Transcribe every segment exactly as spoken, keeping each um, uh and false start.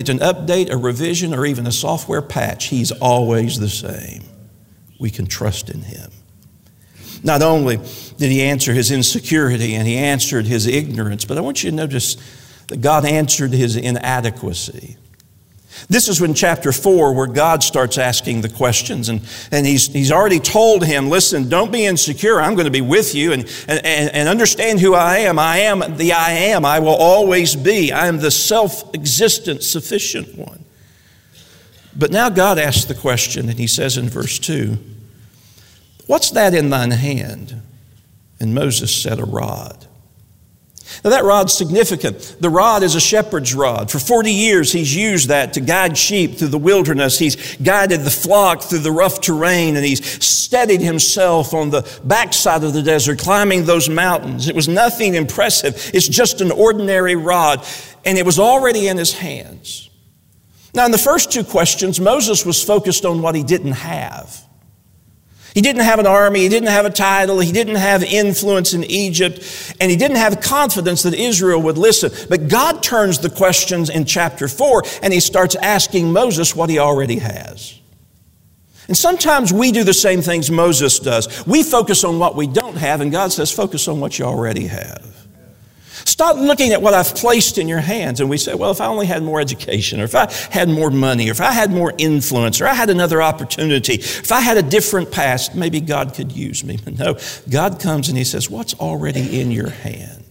expect an update, a revision, or even a software patch, He's always the same. We can trust in Him. Not only did He answer his insecurity and He answered his ignorance, but I want you to notice that God answered his inadequacy. This is when chapter four, where God starts asking the questions, and, and he's, he's already told him, listen, don't be insecure. I'm going to be with you, and, and, and understand who I am. I am the I am. I will always be. I am the self-existent, sufficient one. But now God asks the question, and He says in verse two, what's that in thine hand? And Moses said, a rod. Now that rod's significant. The rod is a shepherd's rod. For forty years he's used that to guide sheep through the wilderness. He's guided the flock through the rough terrain, and he's steadied himself on the backside of the desert, climbing those mountains. It was nothing impressive. It's just an ordinary rod, and it was already in his hands. Now in the first two questions, Moses was focused on what he didn't have. He didn't have an army, he didn't have a title, he didn't have influence in Egypt, and he didn't have confidence that Israel would listen. But God turns the questions in chapter four, and He starts asking Moses what he already has. And sometimes we do the same things Moses does. We focus on what we don't have, and God says, focus on what you already have. Stop looking at what I've placed in your hands. And we say, well, if I only had more education, or if I had more money, or if I had more influence, or I had another opportunity, if I had a different past, maybe God could use me. But no, God comes and He says, what's already in your hand?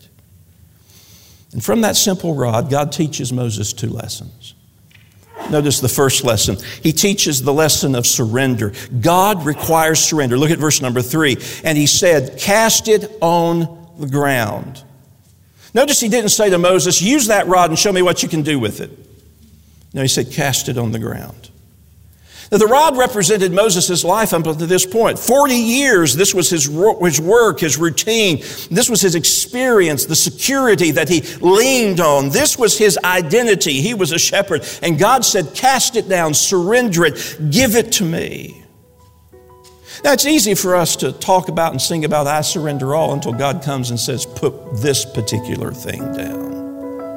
And from that simple rod, God teaches Moses two lessons. Notice the first lesson. He teaches the lesson of surrender. God requires surrender. Look at verse number three. And He said, cast it on the ground. Notice He didn't say to Moses, use that rod and show me what you can do with it. No, He said, cast it on the ground. Now, the rod represented Moses' life up to this point. Forty years, this was his, his work, his routine. This was his experience, the security that he leaned on. This was his identity. He was a shepherd. And God said, cast it down, surrender it, give it to me. Now, it's easy for us to talk about and sing about, I surrender all, until God comes and says, put this particular thing down.